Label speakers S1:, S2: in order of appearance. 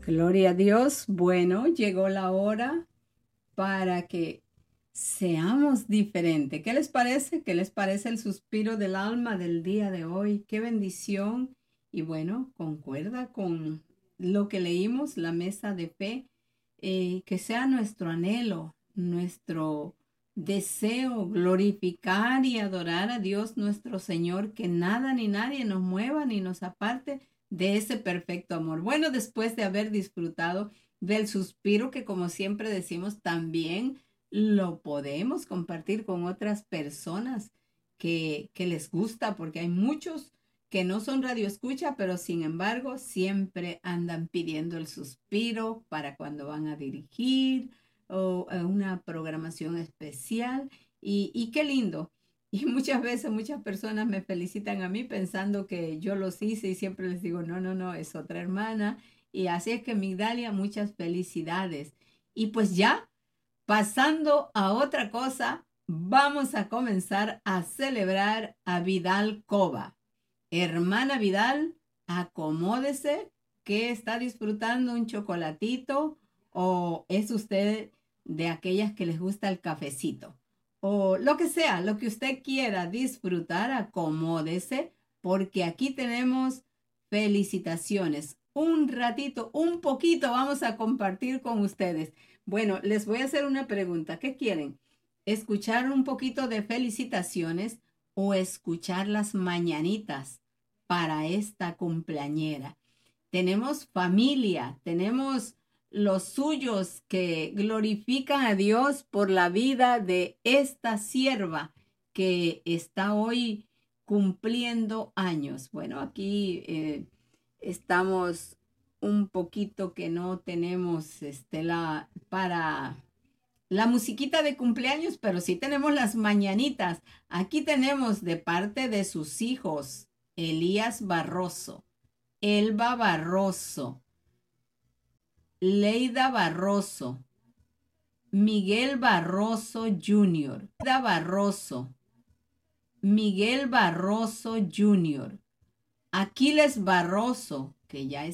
S1: Gloria a Dios. Bueno, llegó la hora para que seamos diferentes. ¿Qué les parece? ¿Qué les parece el suspiro del alma del día de hoy? Qué bendición. Y bueno, concuerda con lo que leímos, la mesa de fe, que sea nuestro anhelo, nuestro deseo, glorificar y adorar a Dios nuestro Señor, que nada ni nadie nos mueva ni nos aparte de ese perfecto amor. Bueno, después de haber disfrutado del suspiro que, como siempre decimos, también lo podemos compartir con otras personas que les gusta, porque hay muchos que no son radioescucha, pero sin embargo siempre andan pidiendo el suspiro para cuando van a dirigir o una programación especial. Y qué lindo. Y muchas veces muchas personas me felicitan a mí pensando que yo los hice y siempre les digo, no, no, no, es otra hermana. Y así es que Migdalia, muchas felicidades. Y pues ya, pasando a otra cosa, vamos a comenzar a celebrar a Vidal Cova. Hermana Vidal, acomódese, que está disfrutando un chocolatito o es usted de aquellas que les gusta el cafecito o lo que sea, lo que usted quiera disfrutar, acomódese porque aquí tenemos felicitaciones. Un ratito, un poquito vamos a compartir con ustedes. Bueno, les voy a hacer una pregunta. ¿Qué quieren? ¿Escuchar un poquito de felicitaciones o escuchar las mañanitas para esta cumpleañera? Tenemos familia, tenemos los suyos que glorifican a Dios por la vida de esta sierva que está hoy cumpliendo años. Bueno, aquí estamos un poquito que no tenemos para la musiquita de cumpleaños, pero sí tenemos las mañanitas. Aquí tenemos de parte de sus hijos, Elías Barroso, Elba Barroso, Leida Barroso, Miguel Barroso Jr., Leida Barroso, Miguel Barroso Jr., Aquiles Barroso, que ya